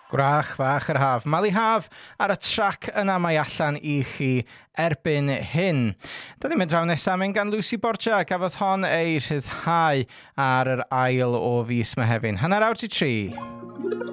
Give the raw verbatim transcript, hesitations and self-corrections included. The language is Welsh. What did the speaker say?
Gwrach fach yr haf. Mali haf ar y trac yna mae allan i chi erbyn hyn. Da ni'n mynd draw nesaf mynd gan Lucy Borgia. Gafodd hon ei rhyddhau ar yr ail o fis Mehefin. Hanner awr i tri.